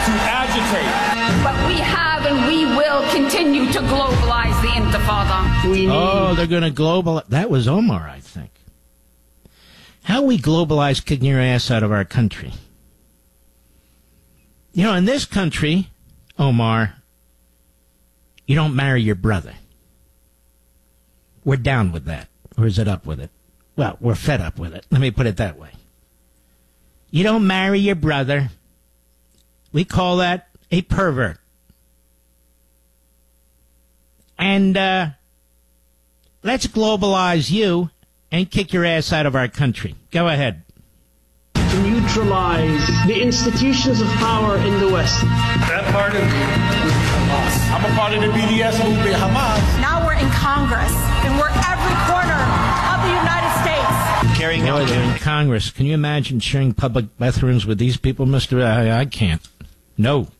to agitate. But we have and we will continue to globalize the Intifada. They're going to globalize. That was Omar, I think. How we globalize kicking your ass out of our country? You know, in this country, Omar, you don't marry your brother. We're down with that. Or is it up with it? Well, we're fed up with it. Let me put it that way. You don't marry your brother. We call that a pervert. And let's globalize you and kick your ass out of our country. Go ahead. To neutralize the institutions of power in the West. That part of me would be Hamas. I'm a part of the BDS movement, Hamas. Now we're in Congress, and we're every corner of the United States. Carrying out they're in Congress. Can you imagine sharing public bathrooms with these people, Mr. I can't. No.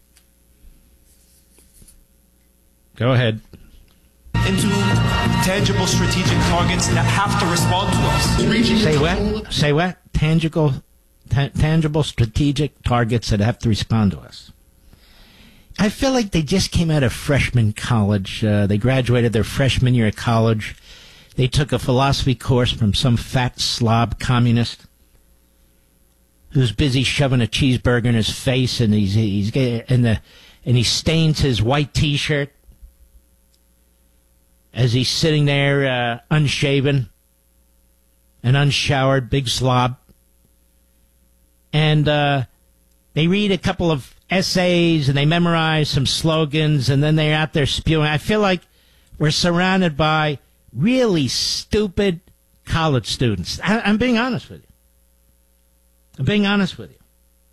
Go ahead. Into tangible strategic targets that have to respond to us. Say what? Say what? Tangible strategic targets that have to respond to us. I feel like they just came out of freshman college. They graduated their freshman year of college. They took a philosophy course from some fat slob communist who's busy shoving a cheeseburger in his face, and he stains his white T-shirt as he's sitting there unshaven and unshowered, big slob. And they read a couple of essays and they memorize some slogans, and then they're out there spewing. I feel like we're surrounded by really stupid college students. I'm being honest with you. I'm being honest with you.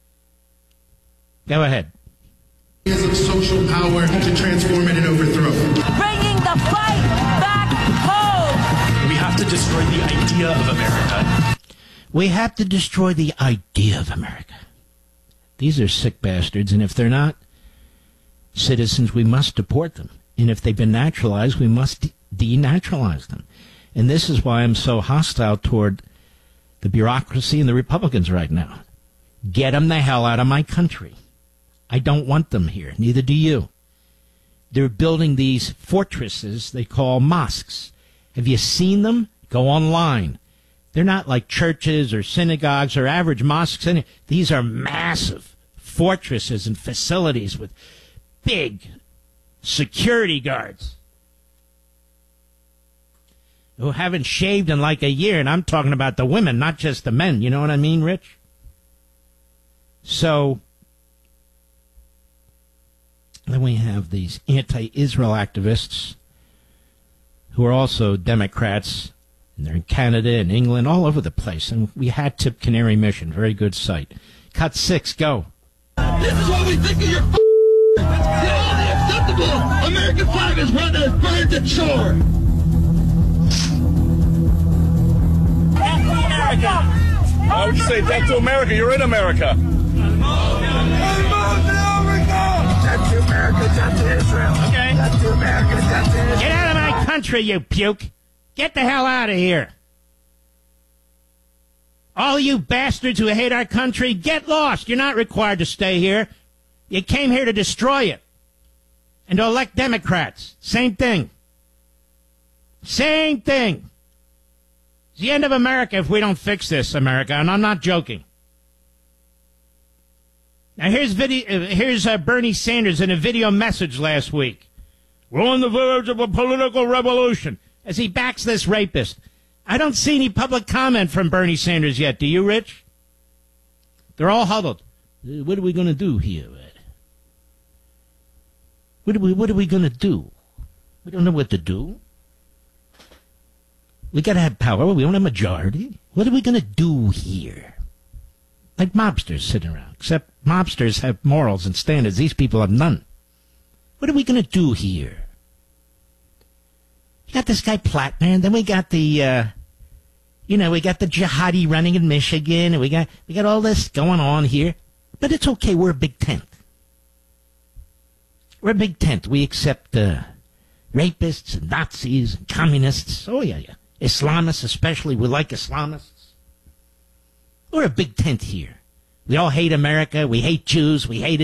Go ahead. Of social power to transform it and overthrow. Bringing the fight back home. We have to destroy the idea of America. We have to destroy the idea of America. These are sick bastards, and if they're not citizens, we must deport them. And if they've been naturalized, we must denaturalize them. And this is why I'm so hostile toward the bureaucracy and the Republicans right now. Get them the hell out of my country. I don't want them here. Neither do you. They're building these fortresses they call mosques. Have you seen them? Go online. They're not like churches or synagogues or average mosques. These are massive fortresses and facilities with big security guards who haven't shaved in like a year. And I'm talking about the women, not just the men. You know what I mean, Rich? So then we have these anti-Israel activists who are also Democrats. And they're in Canada and England, all over the place. And we had Tip Canary Mission. Very good site. Cut 6, go. This is what we think of your all the acceptable American flag is run as burned to shore. Why would you say death to America? You're in America. Death to America, death to Israel. Okay. Death to America, death to Israel. Get out of my country, you puke. Get the hell out of here. All you bastards who hate our country, get lost. You're not required to stay here. You came here to destroy it. And to elect Democrats. Same thing. Same thing. It's the end of America if we don't fix this, America. And I'm not joking. Now here's Bernie Sanders in a video message last week. We're on the verge of a political revolution. As he backs this rapist. I don't see any public comment from Bernie Sanders yet. Do you, Rich? They're all huddled. What are we going to do here? What are we going to do? We don't know what to do. We got to have power. We don't have a majority. What are we going to do here? Like mobsters sitting around. Except mobsters have morals and standards. These people have none. What are we going to do here? You got this guy Plattner, and then we got the, we got the jihadi running in Michigan, and we got all this going on here. But it's okay. We're a big tent. We're a big tent. We accept rapists and Nazis and communists. Oh, yeah. Islamists especially. We like Islamists. We're a big tent here. We all hate America. We hate Jews. We hate